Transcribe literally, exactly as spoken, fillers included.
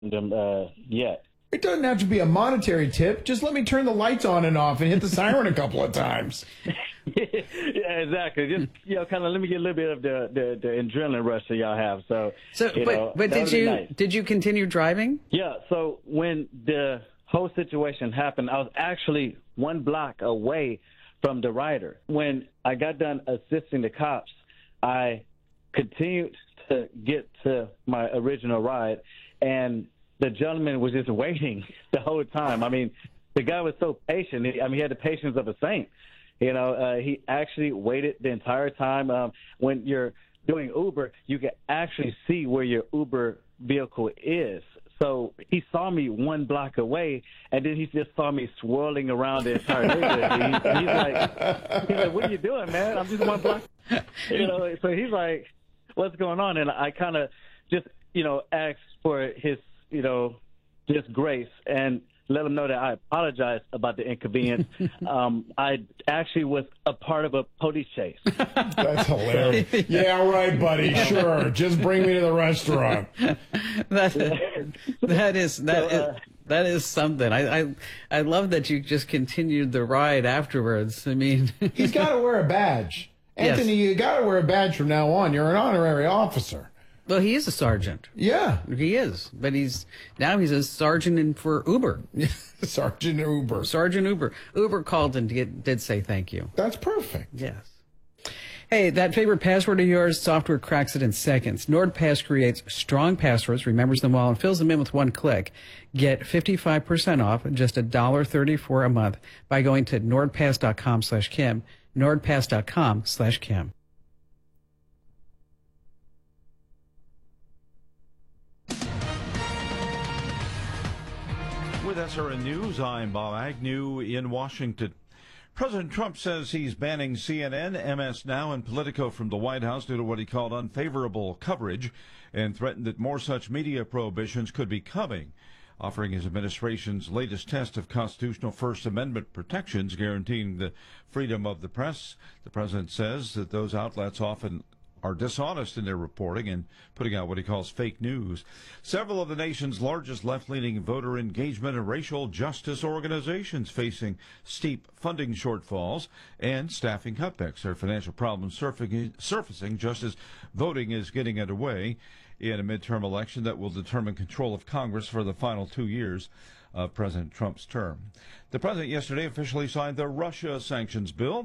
them uh, yet. It doesn't have to be a monetary tip. Just let me turn the lights on and off and hit the siren a couple of times. Yeah, exactly. Just, you know, kind of let me get a little bit of the, the, the adrenaline rush that y'all have. So, so you but, know, but did you nice. did you continue driving? Yeah. So when the whole situation happened, I was actually one block away from the rider. When I got done assisting the cops, I continued to get to my original ride, and the gentleman was just waiting the whole time. I mean, the guy was so patient. He, I mean, he had the patience of a saint. You know, uh, he actually waited the entire time. Um, when you're doing Uber, you can actually see where your Uber vehicle is. So he saw me one block away, and then he just saw me swirling around the entire neighborhood. He, he's like, he's like, "What are you doing, man? I'm just one block." You know, so he's like, "What's going on?" And I kind of just, you know, asked for his, you know, just grace and let him know that I apologize about the inconvenience. um, I actually was a part of a police chase. That's hilarious. Yeah, all right, buddy. Sure. Just bring me to the restaurant. that, that is that So, uh, is, that is something. I, I I love that you just continued the ride afterwards. I mean, He's got to wear a badge. Yes. Anthony, you got to wear a badge from now on. You're an honorary officer. well, he is a sergeant. Yeah. He is, but he's now he's a sergeant in for Uber. Sergeant Uber. Sergeant Uber. Uber called and did, did say thank you. That's perfect. Yes. Hey, that favorite password of yours, software cracks it in seconds. NordPass creates strong passwords, remembers them all, and fills them in with one click. Get fifty-five percent off, just one dollar thirty-four a month, by going to nordpass.com slash Kim, nordpass.com slash Kim. With S R N News, I'm Bob Agnew in Washington. President Trump says he's banning C N N, M S Now, and Politico from the White House due to what he called unfavorable coverage, and threatened that more such media prohibitions could be coming, offering his administration's latest test of constitutional First Amendment protections guaranteeing the freedom of the press. The president says that those outlets often are dishonest in their reporting and putting out what he calls fake news. Several of the nation's largest left-leaning voter engagement and racial justice organizations facing steep funding shortfalls and staffing cutbacks. Their financial problems surfacing, surfacing just as voting is getting underway in a midterm election that will determine control of Congress for the final two years of President Trump's term. The president yesterday officially signed the Russia sanctions bill.